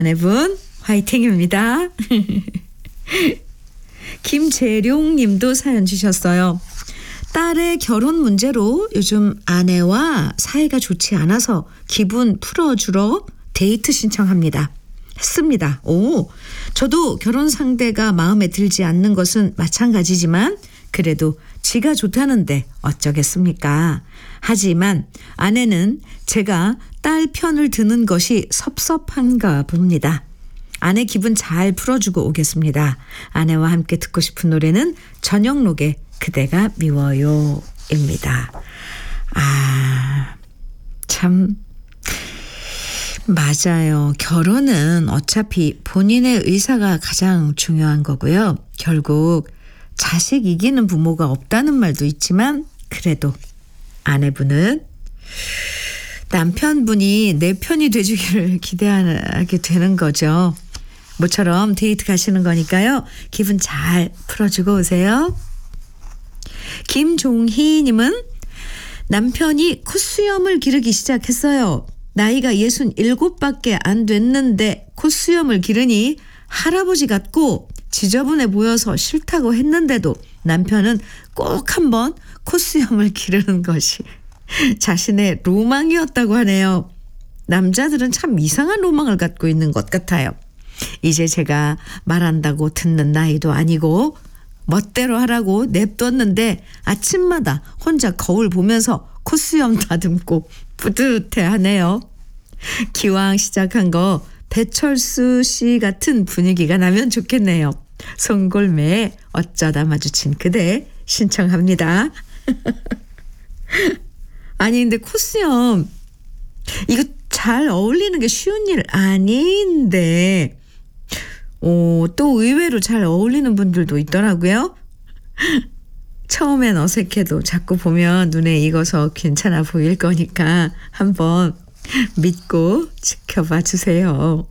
아내분 화이팅입니다. 김재룡 님도 사연 주셨어요. 딸의 결혼 문제로 요즘 아내와 사이가 좋지 않아서 기분 풀어주러 데이트 신청합니다. 했습니다. 저도 결혼 상대가 마음에 들지 않는 것은 마찬가지지만 그래도 지가 좋다는데 어쩌겠습니까? 하지만 아내는 제가 딸 편을 드는 것이 섭섭한가 봅니다. 아내 기분 잘 풀어주고 오겠습니다. 아내와 함께 듣고 싶은 노래는 전영록의 그대가 미워요 입니다. 참 맞아요. 결혼은 어차피 본인의 의사가 가장 중요한 거고요. 결국 자식 이기는 부모가 없다는 말도 있지만 그래도 아내분은 남편분이 내 편이 돼주기를 기대하게 되는 거죠. 모처럼 데이트 가시는 거니까요. 기분 잘 풀어주고 오세요. 김종희님은 남편이 콧수염을 기르기 시작했어요. 나이가 67밖에 안 됐는데 콧수염을 기르니 할아버지 같고 지저분해 보여서 싫다고 했는데도 남편은 꼭 한번 콧수염을 기르는 것이 자신의 로망이었다고 하네요. 남자들은 참 이상한 로망을 갖고 있는 것 같아요. 이제 제가 말한다고 듣는 나이도 아니고 멋대로 하라고 냅뒀는데 아침마다 혼자 거울 보면서 콧수염 다듬고 뿌듯해하네요. 기왕 시작한 거 배철수 씨 같은 분위기가 나면 좋겠네요. 송골매의 어쩌다 마주친 그대 신청합니다. 아니 근데 콧수염 이거 잘 어울리는 게 쉬운 일 아닌데 또 의외로 잘 어울리는 분들도 있더라고요. 처음엔 어색해도 자꾸 보면 눈에 익어서 괜찮아 보일 거니까 한번 믿고 지켜봐 주세요.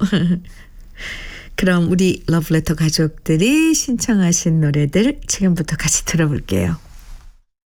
그럼 우리 러브레터 가족들이 신청하신 노래들 지금부터 같이 들어볼게요.